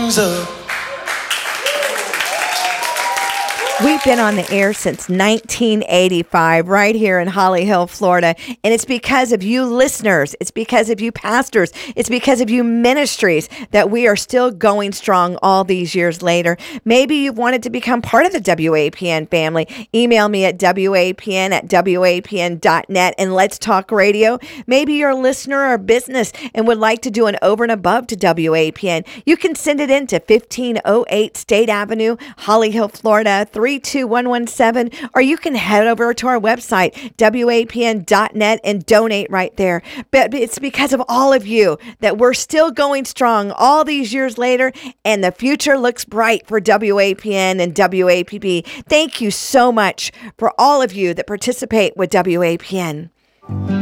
songs up. We've been on the air since 1985 right here in Holly Hill, Florida. And it's because of you listeners. It's because of you pastors. It's because of you ministries that we are still going strong all these years later. Maybe you've wanted to become part of the WAPN family. Email me at WAPN@WAPN.net and let's talk radio. Maybe you're a listener or business and would like to do an over and above to WAPN. You can send it in to 1508 State Avenue, Holly Hill, Florida, 32117, or you can head over to our website, WAPN.net, and donate right there. But it's because of all of you that we're still going strong all these years later, and the future looks bright for WAPN and WAPB. Thank you so much for all of you that participate with WAPN.